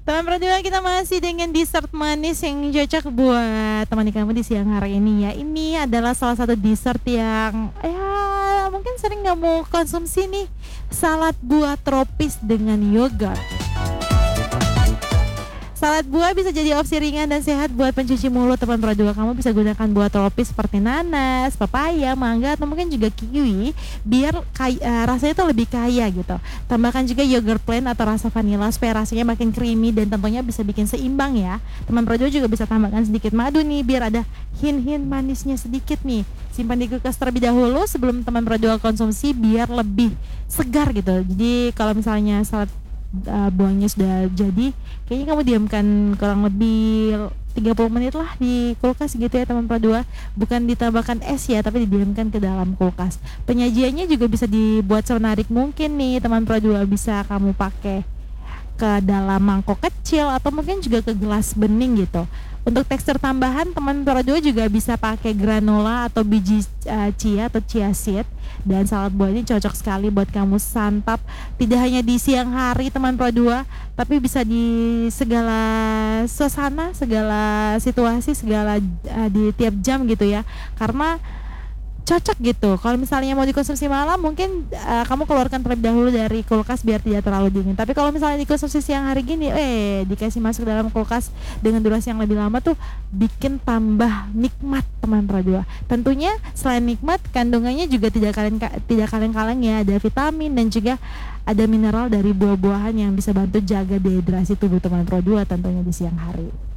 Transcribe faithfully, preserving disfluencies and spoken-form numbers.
Teman berdua, kita masih dengan dessert manis yang cocok buat temani kamu di siang hari ini ya. Ini adalah salah satu dessert yang ya mungkin sering kamu konsumsi nih. Salad buah tropis dengan yogurt. Salad buah bisa jadi opsi ringan dan sehat buat pencuci mulut teman berdua. Kamu bisa gunakan buah tropis seperti nanas, papaya, mangga, atau mungkin juga kiwi biar kaya, uh, rasanya itu lebih kaya gitu. Tambahkan juga yogurt plain atau rasa vanila supaya rasanya makin creamy dan tentunya bisa bikin seimbang ya. Teman berdua juga bisa tambahkan sedikit madu nih biar ada hint-hint manisnya sedikit nih. Simpan di kulkas terlebih dahulu sebelum teman berdua konsumsi biar lebih segar gitu. Jadi kalau misalnya salad Uh, buahnya sudah jadi, kayaknya kamu diamkan kurang lebih tiga puluh menit lah di kulkas gitu ya teman berdua. Bukan ditambahkan es ya, tapi didiamkan ke dalam kulkas. Penyajiannya juga bisa dibuat semenarik mungkin nih teman berdua. Bisa kamu pakai ke dalam mangkok kecil atau mungkin juga ke gelas bening gitu. Untuk tekstur tambahan teman berdua juga bisa pakai granola atau biji uh, chia atau chia seed. Dan salad buah ini cocok sekali buat kamu santap tidak hanya di siang hari teman berdua, tapi bisa di segala suasana, segala situasi, segala uh, di tiap jam gitu ya. Karena cocok gitu. Kalau misalnya mau dikonsumsi malam mungkin uh, kamu keluarkan terlebih dahulu dari kulkas biar tidak terlalu dingin. Tapi kalau misalnya dikonsumsi siang hari gini, eh dikasih masuk dalam kulkas dengan durasi yang lebih lama tuh bikin tambah nikmat teman berdua. Tentunya selain nikmat, kandungannya juga tidak kalian tidak kaleng-kaleng ya. Ada vitamin dan juga ada mineral dari buah-buahan yang bisa bantu jaga dehidrasi tubuh teman berdua tentunya di siang hari.